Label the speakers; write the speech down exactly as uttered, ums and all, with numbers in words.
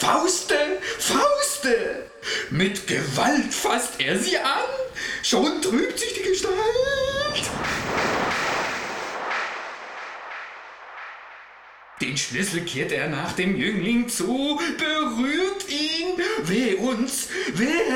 Speaker 1: Fauste, Fauste! Mit Gewalt fasst er sie an, schon trübt sich die Gestalt. Den Schlüssel kehrt er nach dem Jüngling zu, berührt ihn, weh uns, weh